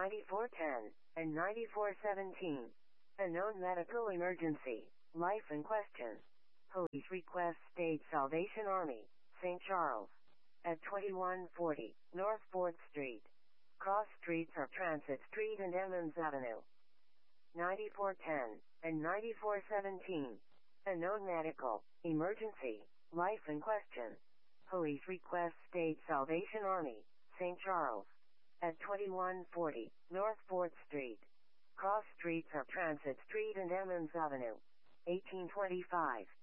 9410, and 9417. A known medical emergency. Life in question. Police request State Salvation Army, St. Charles. At 2140 North 4th Street. Cross streets are Transit Street and Emmons Avenue. 9410, and 9417. A known medical emergency. Life in question. Police request State Salvation Army, St. Charles. At 2140 North 4th Street. Cross streets are Transit Street and Emmons Avenue. 1825.